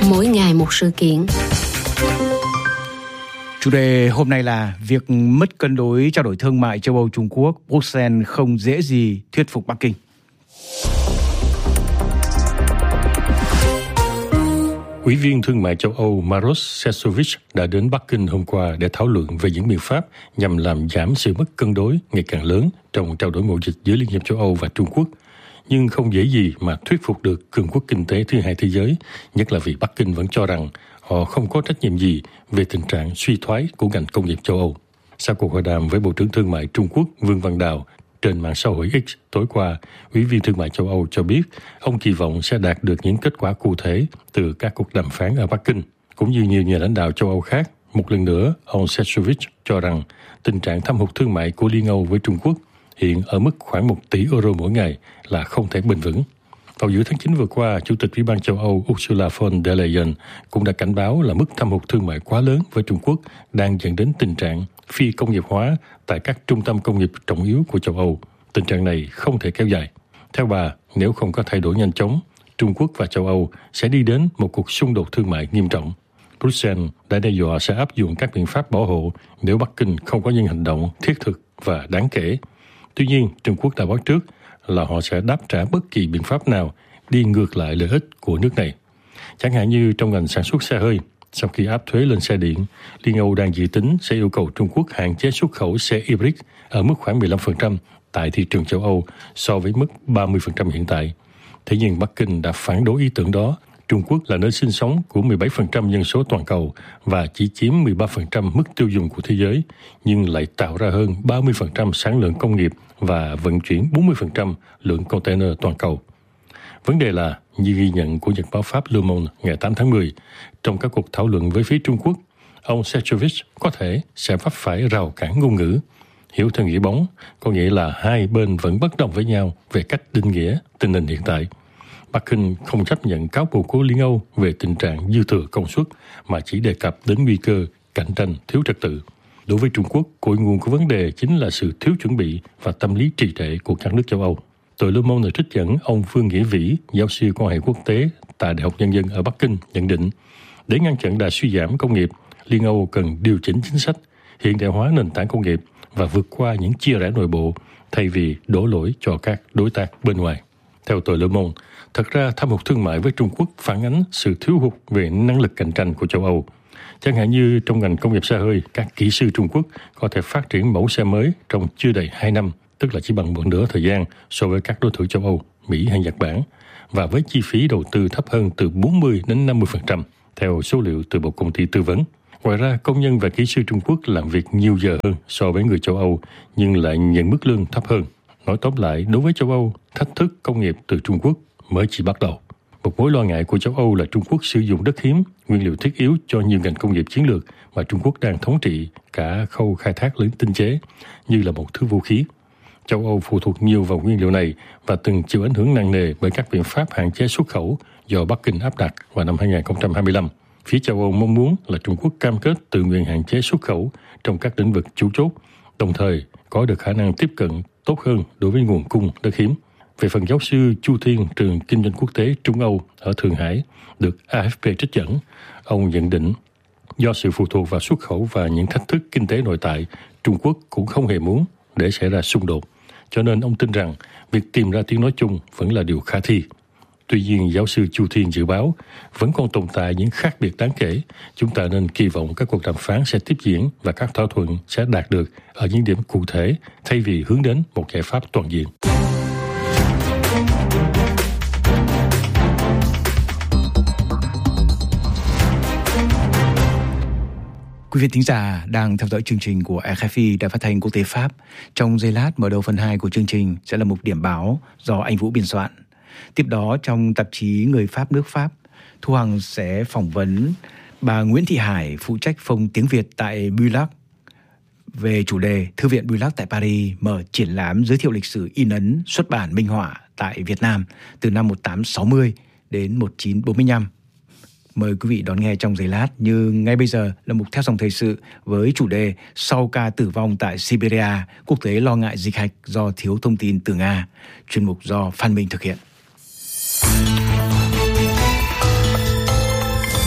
Mỗi ngày một sự kiện. Chủ đề hôm nay là việc mất cân đối trao đổi thương mại châu Âu-Trung Quốc, Bruxelles không dễ gì thuyết phục Bắc Kinh. Ủy viên Thương mại châu Âu Maroš Šefčovič đã đến Bắc Kinh hôm qua để thảo luận về những biện pháp nhằm làm giảm sự mất cân đối ngày càng lớn trong trao đổi mậu dịch giữa Liên hiệp châu Âu và Trung Quốc. Nhưng không dễ gì mà thuyết phục được cường quốc kinh tế thứ hai thế giới, nhất là vì Bắc Kinh vẫn cho rằng họ không có trách nhiệm gì về tình trạng suy thoái của ngành công nghiệp châu Âu. Sau cuộc hội đàm với Bộ trưởng Thương mại Trung Quốc Vương Văn Đào trên mạng xã hội X tối qua, Ủy viên Thương mại châu Âu cho biết ông kỳ vọng sẽ đạt được những kết quả cụ thể từ các cuộc đàm phán ở Bắc Kinh. Cũng như nhiều nhà lãnh đạo châu Âu khác, một lần nữa, ông Šefčovič cho rằng tình trạng thâm hụt thương mại của Liên Âu với Trung Quốc hiện ở mức khoảng 1 tỷ euro mỗi ngày là không thể bền vững. Vào giữa tháng 9 vừa qua, Chủ tịch Ủy ban châu Âu Ursula von der Leyen cũng đã cảnh báo là mức thâm hụt thương mại quá lớn với Trung Quốc đang dẫn đến tình trạng phi công nghiệp hóa tại các trung tâm công nghiệp trọng yếu của châu Âu. Tình trạng này không thể kéo dài. Theo bà, nếu không có thay đổi nhanh chóng, Trung Quốc và châu Âu sẽ đi đến một cuộc xung đột thương mại nghiêm trọng. Bruxelles đã đe dọa sẽ áp dụng các biện pháp bảo hộ nếu Bắc Kinh không có những hành động thiết thực và đáng kể. Tuy nhiên, Trung Quốc đã báo trước là họ sẽ đáp trả bất kỳ biện pháp nào đi ngược lại lợi ích của nước này. Chẳng hạn như trong ngành sản xuất xe hơi, sau khi áp thuế lên xe điện, Liên Âu đang dự tính sẽ yêu cầu Trung Quốc hạn chế xuất khẩu xe hybrid ở mức khoảng 15% tại thị trường châu Âu so với mức 30% hiện tại. Thế nhưng Bắc Kinh đã phản đối ý tưởng đó. Trung Quốc là nơi sinh sống của 17% dân số toàn cầu và chỉ chiếm 13% mức tiêu dùng của thế giới, nhưng lại tạo ra hơn 30% sản lượng công nghiệp và vận chuyển 40% lượng container toàn cầu. Vấn đề là, như ghi nhận của nhật báo Pháp Le Monde ngày 8 tháng 10, trong các cuộc thảo luận với phía Trung Quốc, ông Šefčovič có thể sẽ vấp phải rào cản ngôn ngữ. Hiểu theo nghĩa bóng, có nghĩa là hai bên vẫn bất đồng với nhau về cách định nghĩa tình hình hiện tại. Bắc Kinh không chấp nhận cáo buộc của Liên Âu về tình trạng dư thừa công suất mà chỉ đề cập đến nguy cơ cạnh tranh thiếu trật tự. Đối với Trung Quốc, cội nguồn của vấn đề chính là sự thiếu chuẩn bị và tâm lý trì trệ của các nước châu Âu. Tờ Le Monde trích dẫn ông Phương Nghĩa Vĩ, giáo sư quan hệ quốc tế tại Đại học Nhân dân ở Bắc Kinh, nhận định, để ngăn chặn đà suy giảm công nghiệp, Liên Âu cần điều chỉnh chính sách, hiện đại hóa nền tảng công nghiệp và vượt qua những chia rẽ nội bộ thay vì đổ lỗi cho các đối tác bên ngoài. Theo tờ Le Monde, thật ra thâm hụt thương mại với Trung Quốc phản ánh sự thiếu hụt về năng lực cạnh tranh của châu Âu. Chẳng hạn như trong ngành công nghiệp xe hơi, các kỹ sư Trung Quốc có thể phát triển mẫu xe mới trong chưa đầy 2 năm, tức là chỉ bằng một nửa thời gian so với các đối thủ châu Âu, Mỹ hay Nhật Bản, và với chi phí đầu tư thấp hơn từ 40 đến 50%, theo số liệu từ một công ty tư vấn. Ngoài ra, công nhân và kỹ sư Trung Quốc làm việc nhiều giờ hơn so với người châu Âu, nhưng lại nhận mức lương thấp hơn. Nói tóm lại, đối với châu Âu, thách thức công nghiệp từ Trung Quốc mới chỉ bắt đầu. Một mối lo ngại của châu Âu là Trung Quốc sử dụng đất hiếm, nguyên liệu thiết yếu cho nhiều ngành công nghiệp chiến lược mà Trung Quốc đang thống trị cả khâu khai thác lẫn tinh chế, như là một thứ vũ khí. Châu Âu phụ thuộc nhiều vào nguyên liệu này và từng chịu ảnh hưởng nặng nề bởi các biện pháp hạn chế xuất khẩu do Bắc Kinh áp đặt vào năm 2025. Phía châu Âu mong muốn là Trung Quốc cam kết tự nguyện hạn chế xuất khẩu trong các lĩnh vực chủ chốt, đồng thời có được khả năng tiếp cận tốt hơn đối với nguồn cung đất hiếm. Về phần giáo sư Chu Thiên, trường Kinh doanh quốc tế Trung Âu ở Thượng Hải, được AFP trích dẫn, ông nhận định do sự phụ thuộc vào xuất khẩu và những thách thức kinh tế nội tại, Trung Quốc cũng không hề muốn để xảy ra xung đột. Cho nên ông tin rằng việc tìm ra tiếng nói chung vẫn là điều khả thi. Tuy nhiên, giáo sư Chu Thiên dự báo vẫn còn tồn tại những khác biệt đáng kể. Chúng ta nên kỳ vọng các cuộc đàm phán sẽ tiếp diễn và các thỏa thuận sẽ đạt được ở những điểm cụ thể thay vì hướng đến một giải pháp toàn diện. Quý vị thính giả đang theo dõi chương trình của RFI Đài Phát thanh Quốc tế Pháp. Trong giây lát mở đầu phần 2 của chương trình sẽ là mục điểm báo do anh Vũ biên soạn. Tiếp đó trong tạp chí Người Pháp nước Pháp, Thu Hằng sẽ phỏng vấn bà Nguyễn Thị Hải, phụ trách phòng tiếng Việt tại Bulac, về chủ đề Thư viện Bulac tại Paris mở triển lãm giới thiệu lịch sử in ấn xuất bản minh họa tại Việt Nam từ năm 1860 đến 1945. Mời quý vị đón nghe trong giây lát, như ngay bây giờ là mục theo dòng thời sự với chủ đề Sau ca tử vong tại Siberia, quốc tế lo ngại dịch hạch do thiếu thông tin từ Nga, chuyên mục do Phan Minh thực hiện.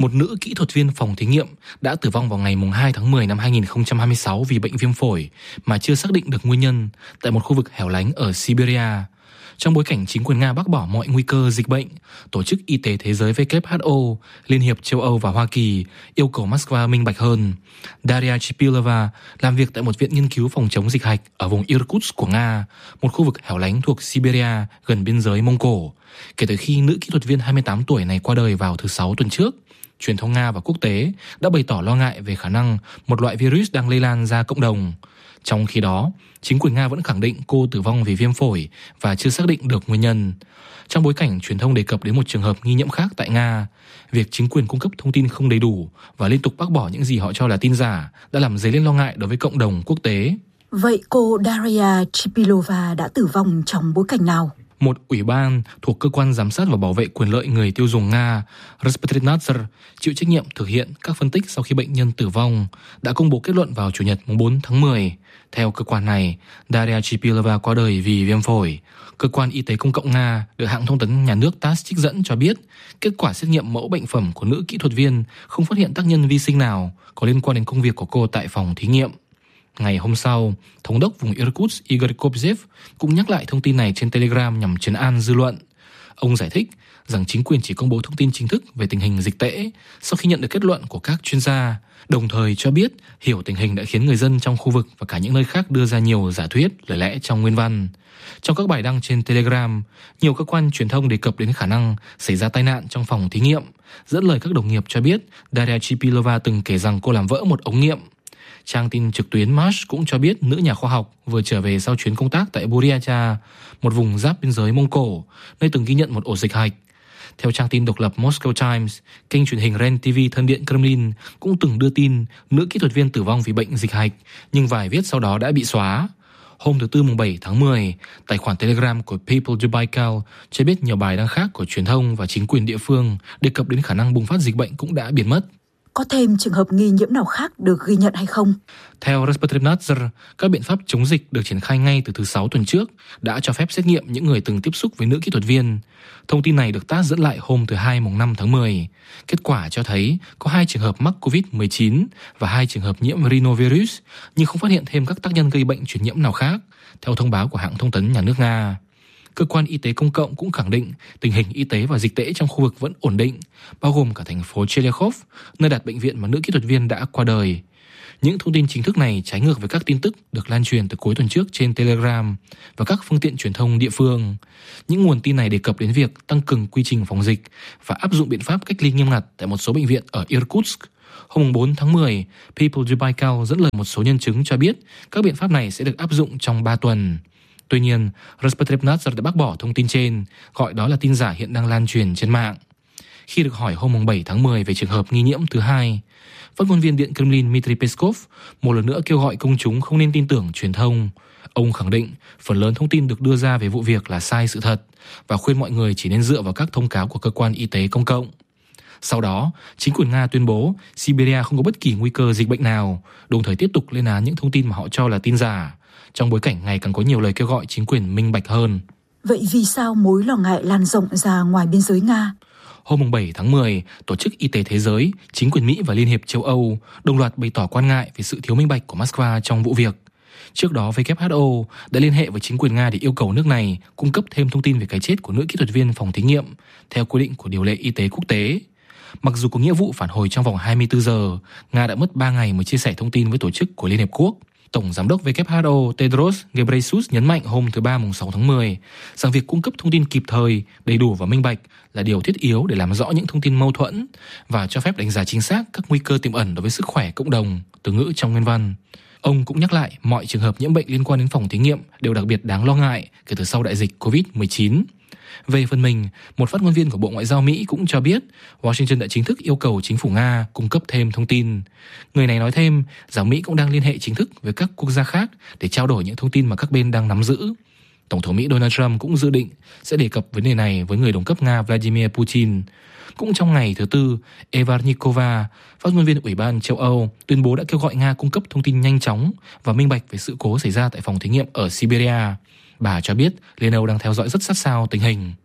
một nữ kỹ thuật viên phòng thí nghiệm đã tử vong vào ngày 2 tháng 10 năm 2026 vì bệnh viêm phổi mà chưa xác định được nguyên nhân tại một khu vực hẻo lánh ở Siberia. Trong bối cảnh chính quyền Nga bác bỏ mọi nguy cơ dịch bệnh, Tổ chức Y tế Thế giới WHO, Liên hiệp châu Âu và Hoa Kỳ yêu cầu Moscow minh bạch hơn. Daria Chipilova làm việc tại một viện nghiên cứu phòng chống dịch hạch ở vùng Irkutsk của Nga, một khu vực hẻo lánh thuộc Siberia gần biên giới Mông Cổ. Kể từ khi nữ kỹ thuật viên 28 tuổi này qua đời vào thứ Sáu tuần trước, truyền thông Nga và quốc tế đã bày tỏ lo ngại về khả năng một loại virus đang lây lan ra cộng đồng. Trong khi đó, chính quyền Nga vẫn khẳng định cô tử vong vì viêm phổi và chưa xác định được nguyên nhân. Trong bối cảnh truyền thông đề cập đến một trường hợp nghi nhiễm khác tại Nga, việc chính quyền cung cấp thông tin không đầy đủ và liên tục bác bỏ những gì họ cho là tin giả đã làm dấy lên lo ngại đối với cộng đồng quốc tế. Vậy cô Daria Chipilova đã tử vong trong bối cảnh nào? Một ủy ban thuộc Cơ quan Giám sát và Bảo vệ quyền lợi người tiêu dùng Nga, Rospotrivnadzor, chịu trách nhiệm thực hiện các phân tích sau khi bệnh nhân tử vong, đã công bố kết luận vào Chủ nhật 4 tháng 10. Theo cơ quan này, Daria Chipilova qua đời vì viêm phổi. Cơ quan Y tế Công cộng Nga được hãng thông tấn nhà nước TASS trích dẫn cho biết, kết quả xét nghiệm mẫu bệnh phẩm của nữ kỹ thuật viên không phát hiện tác nhân vi sinh nào có liên quan đến công việc của cô tại phòng thí nghiệm. Ngày hôm sau, Thống đốc vùng Irkutsk Igor Kopzev cũng nhắc lại thông tin này trên Telegram nhằm trấn an dư luận. Ông giải thích rằng chính quyền chỉ công bố thông tin chính thức về tình hình dịch tễ sau khi nhận được kết luận của các chuyên gia, đồng thời cho biết hiểu tình hình đã khiến người dân trong khu vực và cả những nơi khác đưa ra nhiều giả thuyết, lời lẽ trong nguyên văn. Trong các bài đăng trên Telegram, nhiều cơ quan truyền thông đề cập đến khả năng xảy ra tai nạn trong phòng thí nghiệm, dẫn lời các đồng nghiệp cho biết Daria Chipilova từng kể rằng cô làm vỡ một ống nghiệm. Trang tin trực tuyến Mash cũng cho biết nữ nhà khoa học vừa trở về sau chuyến công tác tại Buryatia, một vùng giáp biên giới Mông Cổ, nơi từng ghi nhận một ổ dịch hạch. Theo trang tin độc lập Moscow Times, kênh truyền hình REN TV thân điện Kremlin cũng từng đưa tin nữ kỹ thuật viên tử vong vì bệnh dịch hạch, nhưng vài viết sau đó đã bị xóa. Hôm thứ Tư 7 tháng 10, tài khoản Telegram của People to Baikal cho biết nhiều bài đăng khác của truyền thông và chính quyền địa phương đề cập đến khả năng bùng phát dịch bệnh cũng đã biến mất. Có thêm trường hợp nghi nhiễm nào khác được ghi nhận hay không? Theo Rospotrivnadzor, các biện pháp chống dịch được triển khai ngay từ thứ Sáu tuần trước đã cho phép xét nghiệm những người từng tiếp xúc với nữ kỹ thuật viên. Thông tin này được TASS dẫn lại hôm thứ Hai 5 tháng 10. Kết quả cho thấy có 2 trường hợp mắc COVID-19 và 2 trường hợp nhiễm rhinovirus, nhưng không phát hiện thêm các tác nhân gây bệnh truyền nhiễm nào khác, theo thông báo của hãng thông tấn nhà nước Nga. Cơ quan y tế công cộng cũng khẳng định tình hình y tế và dịch tễ trong khu vực vẫn ổn định, bao gồm cả thành phố Chelyabinsk, nơi đặt bệnh viện mà nữ kỹ thuật viên đã qua đời. Những thông tin chính thức này trái ngược với các tin tức được lan truyền từ cuối tuần trước trên Telegram và các phương tiện truyền thông địa phương. Những nguồn tin này đề cập đến việc tăng cường quy trình phòng dịch và áp dụng biện pháp cách ly nghiêm ngặt tại một số bệnh viện ở Irkutsk. Hôm 4 tháng 10, People to Baikal dẫn lời một số nhân chứng cho biết các biện pháp này sẽ được áp dụng trong 3 tuần. Tuy nhiên, Rospotrivnadzor đã bác bỏ thông tin trên, gọi đó là tin giả hiện đang lan truyền trên mạng. Khi được hỏi hôm 7 tháng 10 về trường hợp nghi nhiễm thứ 2, phát ngôn viên Điện Kremlin Dmitry Peskov một lần nữa kêu gọi công chúng không nên tin tưởng truyền thông. Ông khẳng định phần lớn thông tin được đưa ra về vụ việc là sai sự thật và khuyên mọi người chỉ nên dựa vào các thông cáo của cơ quan y tế công cộng. Sau đó, chính quyền Nga tuyên bố Siberia không có bất kỳ nguy cơ dịch bệnh nào, đồng thời tiếp tục lên án những thông tin mà họ cho là tin giả, trong bối cảnh ngày càng có nhiều lời kêu gọi chính quyền minh bạch hơn. Vậy vì sao mối lo ngại lan rộng ra ngoài biên giới Nga? Hôm 7 tháng 10, Tổ chức Y tế Thế giới, chính quyền Mỹ và Liên hiệp châu Âu đồng loạt bày tỏ quan ngại về sự thiếu minh bạch của Moscow trong vụ việc. Trước đó, WHO đã liên hệ với chính quyền Nga để yêu cầu nước này cung cấp thêm thông tin về cái chết của nữ kỹ thuật viên phòng thí nghiệm theo quy định của điều lệ y tế quốc tế. Mặc dù có nghĩa vụ phản hồi trong vòng 24 giờ, Nga đã mất 3 ngày mới chia sẻ thông tin với tổ chức của Liên Hiệp Quốc. Tổng giám đốc WHO Tedros Ghebreyesus nhấn mạnh hôm thứ Ba 6 tháng 10 rằng việc cung cấp thông tin kịp thời, đầy đủ và minh bạch là điều thiết yếu để làm rõ những thông tin mâu thuẫn và cho phép đánh giá chính xác các nguy cơ tiềm ẩn đối với sức khỏe cộng đồng, từ ngữ trong nguyên văn. Ông cũng nhắc lại mọi trường hợp nhiễm bệnh liên quan đến phòng thí nghiệm đều đặc biệt đáng lo ngại kể từ sau đại dịch COVID-19. Về phần mình, một phát ngôn viên của Bộ Ngoại giao Mỹ cũng cho biết Washington đã chính thức yêu cầu chính phủ Nga cung cấp thêm thông tin. Người này nói thêm rằng Mỹ cũng đang liên hệ chính thức với các quốc gia khác để trao đổi những thông tin mà các bên đang nắm giữ. Tổng thống Mỹ Donald Trump cũng dự định sẽ đề cập vấn đề này với người đồng cấp Nga Vladimir Putin. Cũng trong ngày thứ Tư, Eva Nikova, phát ngôn viên Ủy ban châu Âu, tuyên bố đã kêu gọi Nga cung cấp thông tin nhanh chóng và minh bạch về sự cố xảy ra tại phòng thí nghiệm ở Siberia. Bà cho biết Liên Âu đang theo dõi rất sát sao tình hình.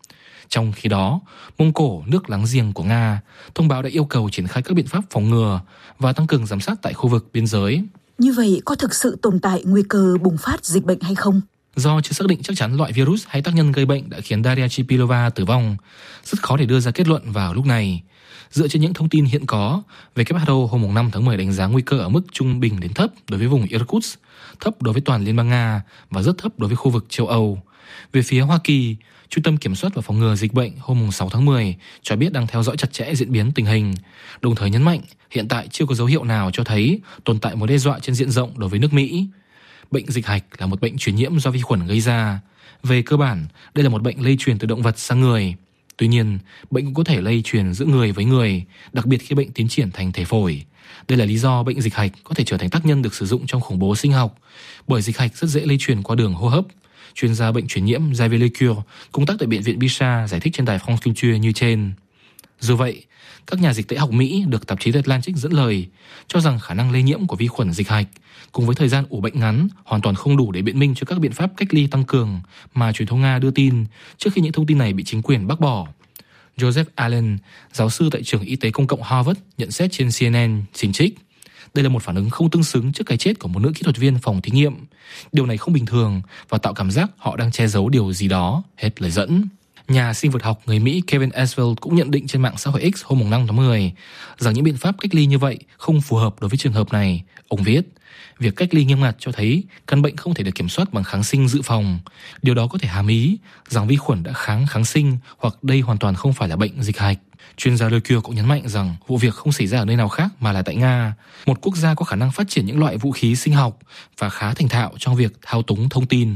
Trong khi đó, Mông Cổ, nước láng giềng của Nga, thông báo đã yêu cầu triển khai các biện pháp phòng ngừa và tăng cường giám sát tại khu vực biên giới. Như vậy, có thực sự tồn tại nguy cơ bùng phát dịch bệnh hay không? Do chưa xác định chắc chắn loại virus hay tác nhân gây bệnh đã khiến Daria Chipilova tử vong, rất khó để đưa ra kết luận vào lúc này. Dựa trên những thông tin hiện có, WHO hôm 5 tháng 10 đánh giá nguy cơ ở mức trung bình đến thấp đối với vùng Irkutsk, thấp đối với toàn Liên bang Nga và rất thấp đối với khu vực châu Âu. Về phía Hoa Kỳ, Trung tâm Kiểm soát và Phòng ngừa Dịch bệnh hôm 6 tháng 10 cho biết đang theo dõi chặt chẽ diễn biến tình hình, đồng thời nhấn mạnh hiện tại chưa có dấu hiệu nào cho thấy tồn tại mối đe dọa trên diện rộng đối với nước Mỹ. Bệnh dịch hạch là một bệnh truyền nhiễm do vi khuẩn gây ra. Về cơ bản, đây là một bệnh lây truyền từ động vật sang người. Tuy nhiên, bệnh cũng có thể lây truyền giữa người với người, đặc biệt khi bệnh tiến triển thành thể phổi. Đây là lý do bệnh dịch hạch có thể trở thành tác nhân được sử dụng trong khủng bố sinh học, bởi dịch hạch rất dễ lây truyền qua đường hô hấp. Chuyên gia bệnh truyền nhiễm Xavier Lecour, công tác tại Bệnh viện Bichat, giải thích trên đài France Culture như trên. Dù vậy, các nhà dịch tễ học Mỹ được tạp chí The Atlantic dẫn lời cho rằng khả năng lây nhiễm của vi khuẩn dịch hạch cùng với thời gian ủ bệnh ngắn hoàn toàn không đủ để biện minh cho các biện pháp cách ly tăng cường mà truyền thông Nga đưa tin trước khi những thông tin này bị chính quyền bác bỏ. Joseph Allen, giáo sư tại trường y tế công cộng Harvard, nhận xét trên CNN, xin trích: đây là một phản ứng không tương xứng trước cái chết của một nữ kỹ thuật viên phòng thí nghiệm. Điều này không bình thường và tạo cảm giác họ đang che giấu điều gì đó, hết lời dẫn. Nhà sinh vật học người Mỹ Kevin Esveld cũng nhận định trên mạng xã hội X hôm 5 tháng 10 rằng những biện pháp cách ly như vậy không phù hợp đối với trường hợp này. Ông viết, việc cách ly nghiêm ngặt cho thấy căn bệnh không thể được kiểm soát bằng kháng sinh dự phòng. Điều đó có thể hàm ý rằng vi khuẩn đã kháng sinh hoặc đây hoàn toàn không phải là bệnh dịch hạch. Chuyên gia Lecour cũng nhấn mạnh rằng vụ việc không xảy ra ở nơi nào khác mà là tại Nga, một quốc gia có khả năng phát triển những loại vũ khí sinh học và khá thành thạo trong việc thao túng thông tin.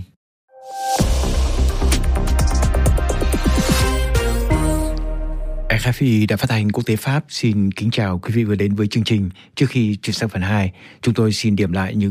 RFI Đài Phát thanh Quốc tế Pháp xin kính chào quý vị vừa đến với chương trình. Trước khi chuyển sang phần 2, chúng tôi xin điểm lại những